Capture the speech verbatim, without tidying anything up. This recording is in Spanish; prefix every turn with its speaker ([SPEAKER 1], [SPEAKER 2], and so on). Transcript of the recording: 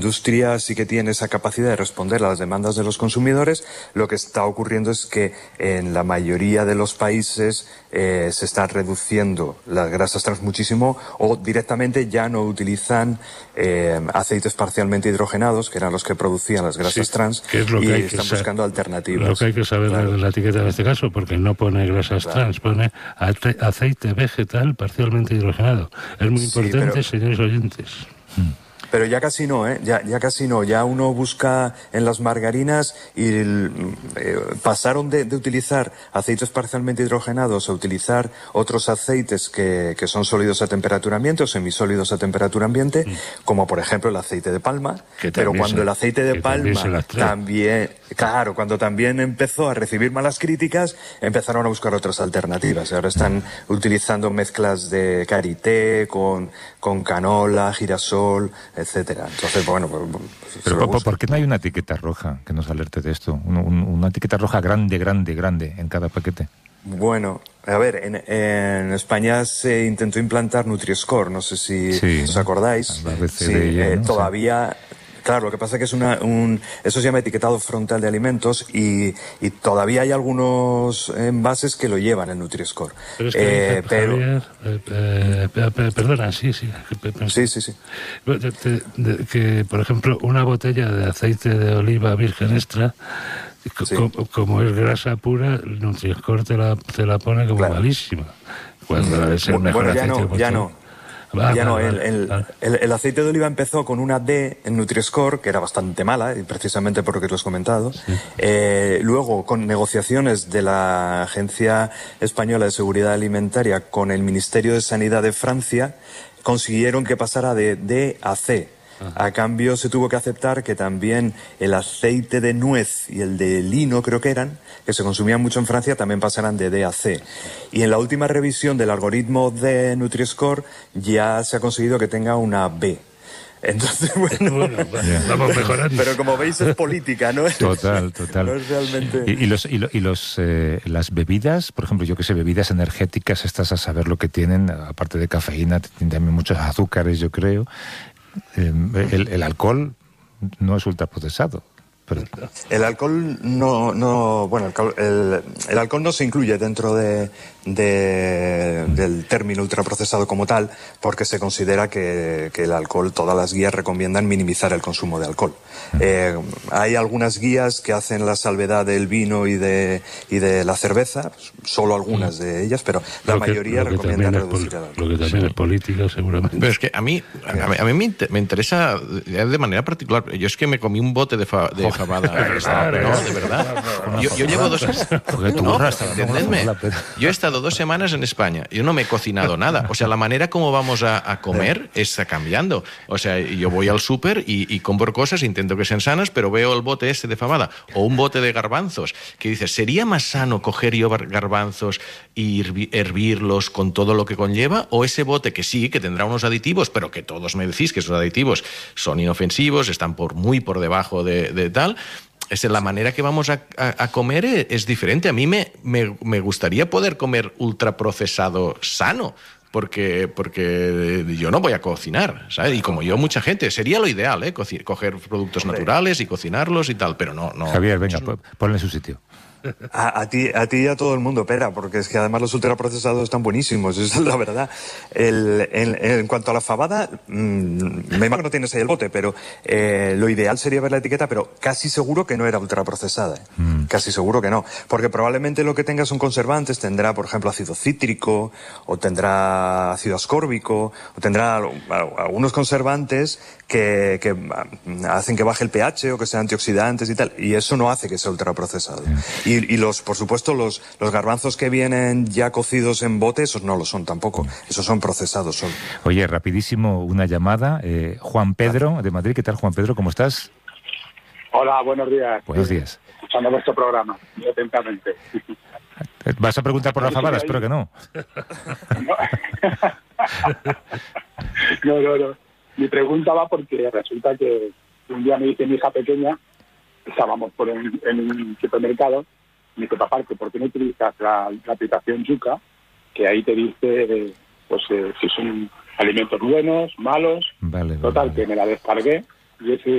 [SPEAKER 1] industria sí que tiene esa capacidad de responder a las demandas de los consumidores. Lo que está ocurriendo es que en la mayoría de los países eh, se están reduciendo las grasas trans muchísimo, o directamente ya no utilizan eh, aceites parcialmente hidrogenados, que eran los que producían las grasas
[SPEAKER 2] sí,
[SPEAKER 1] trans,
[SPEAKER 2] que es lo
[SPEAKER 1] y
[SPEAKER 2] que hay
[SPEAKER 1] están
[SPEAKER 2] que
[SPEAKER 1] buscando alternativas.
[SPEAKER 2] Lo que hay que saber
[SPEAKER 1] claro.
[SPEAKER 2] de la etiqueta en este caso, porque no pone grasas claro. trans, pone aceite vegetal parcialmente hidrogenado. Es muy
[SPEAKER 1] sí,
[SPEAKER 2] importante,
[SPEAKER 1] pero...
[SPEAKER 2] señores oyentes.
[SPEAKER 1] Pero ya casi no, ¿eh? Ya, ya casi no. Ya uno busca en las margarinas y el, eh, pasaron de, de utilizar aceites parcialmente hidrogenados a utilizar otros aceites que, que son sólidos a temperatura ambiente o semisólidos a temperatura ambiente, mm. como por ejemplo el aceite de palma. Pero cuando se, el aceite de palma también, también, claro, cuando también empezó a recibir malas críticas, empezaron a buscar otras alternativas. Ahora están utilizando mezclas de karité con, con canola, girasol, etcétera. Entonces, bueno, pues,
[SPEAKER 3] pero ¿por, ¿por qué no hay una etiqueta roja que nos alerte de esto? Un, un, una etiqueta roja grande, grande, grande en cada paquete.
[SPEAKER 1] Bueno, a ver, en, en España se intentó implantar Nutri-Score, no sé si sí, os acordáis. Sí, eh, ¿no? Todavía... Claro, lo que pasa es que es una, un, eso se llama etiquetado frontal de alimentos y, y todavía hay algunos envases que lo llevan el Nutri-Score.
[SPEAKER 2] Pero es que, eh, pero... Javier, eh, eh, perdona, sí, sí.
[SPEAKER 1] Sí, sí, sí.
[SPEAKER 2] De, de, de, que, por ejemplo, una botella de aceite de oliva virgen extra, sí. como, como es grasa pura, el Nutri-Score te la, te la pone como claro. malísima. Cuando mm. es el mejor
[SPEAKER 1] bueno, ya
[SPEAKER 2] aceite
[SPEAKER 1] no, ya no.
[SPEAKER 2] Va,
[SPEAKER 1] ya
[SPEAKER 2] va,
[SPEAKER 1] no,
[SPEAKER 2] va,
[SPEAKER 1] el, el,
[SPEAKER 2] va.
[SPEAKER 1] el, el aceite de oliva empezó con una D en Nutri-Score, que era bastante mala, y precisamente por lo que tú has comentado. Sí. Eh, luego, con negociaciones de la Agencia Española de Seguridad Alimentaria con el Ministerio de Sanidad de Francia, consiguieron que pasara de D a C. A cambio se tuvo que aceptar que también el aceite de nuez y el de lino, creo que eran, que se consumían mucho en Francia, también pasaran de D a C. Y en la última revisión del algoritmo de Nutri-Score ya se ha conseguido que tenga una B. Entonces, bueno,
[SPEAKER 2] bueno yeah. vamos mejorando.
[SPEAKER 1] Pero como veis es política, ¿no?
[SPEAKER 3] Total, total.
[SPEAKER 1] No es realmente...
[SPEAKER 3] Y, y, los, y, lo, y los, eh, las bebidas, por ejemplo, yo que sé, bebidas energéticas, estas a saber lo que tienen, aparte de cafeína, tienen también muchos azúcares, yo creo. Eh, el, el alcohol no es ultraprocesado. Pero...
[SPEAKER 1] El alcohol no, no bueno, el, el, el alcohol no se incluye dentro de, de, del término ultraprocesado como tal, porque se considera que, que el alcohol, todas las guías recomiendan minimizar el consumo de alcohol. Eh, hay algunas guías que hacen la salvedad del vino y de, y de la cerveza, solo algunas de ellas, pero la
[SPEAKER 2] que,
[SPEAKER 1] mayoría recomiendan reducir el alcohol.
[SPEAKER 2] Lo que también sí. es política, seguramente.
[SPEAKER 4] Pero es que a mí, a mí, a mí me, inter, me interesa de manera particular. Yo es que me comí un bote de, fa, de fabada. Esta, no, de verdad. Yo, yo llevo dos... No, entendedme. Yo he estado dos semanas en España. Yo no me he cocinado nada. O sea, la manera como vamos a, a comer está cambiando. O sea, yo voy al súper y, y compro cosas, intento que sean sanas, pero veo el bote este de fabada o un bote de garbanzos que dices, ¿sería más sano coger yo garbanzos y hervirlos con todo lo que conlleva? ¿O ese bote que sí, que tendrá unos aditivos, pero que todos me decís que esos aditivos son inofensivos, están por muy por debajo de, de tal... Es la manera que vamos a, a, a comer es diferente. A mí me, me, me gustaría poder comer ultraprocesado sano, porque, porque yo no voy a cocinar, ¿sabes? Y como yo, mucha gente, sería lo ideal, ¿eh? Coci- coger productos naturales y cocinarlos y tal, pero no... no
[SPEAKER 3] Javier, venga, no... ponle su sitio.
[SPEAKER 1] A, a ti a ti y a todo el mundo, Pera, porque es que además los ultraprocesados están buenísimos, esa es la verdad. El, en, en cuanto a la fabada, mmm, me imagino que no tienes ahí el bote, pero eh, lo ideal sería ver la etiqueta, pero casi seguro que no era ultraprocesada, ¿eh? mm. Casi seguro que no, porque probablemente lo que tenga son conservantes, tendrá, por ejemplo, ácido cítrico, o tendrá ácido ascórbico, o tendrá algunos conservantes que, que hacen que baje el pH o que sean antioxidantes y tal, y eso no hace que sea ultraprocesado. Mm. Y, y los, por supuesto, los, los garbanzos que vienen ya cocidos en bote, esos no lo son tampoco. Esos son procesados solo.
[SPEAKER 3] Oye, rapidísimo, una llamada. Eh, Juan Pedro, de Madrid. ¿Qué tal, Juan Pedro? ¿Cómo estás?
[SPEAKER 5] Hola, buenos días.
[SPEAKER 3] Buenos días.
[SPEAKER 5] Escuchando vuestro programa, muy atentamente.
[SPEAKER 3] ¿Vas a preguntar por la fabada? Espero que no.
[SPEAKER 5] No, no, no. Mi pregunta va porque resulta que un día me dice mi hija pequeña, estábamos por en, en un supermercado, me dice, papá, ¿por qué no utilizas la, la aplicación Yuka? Que ahí te dice eh, pues eh, si son alimentos buenos, malos.
[SPEAKER 3] Vale,
[SPEAKER 5] Total,
[SPEAKER 3] vale.
[SPEAKER 5] que me la descargué y ese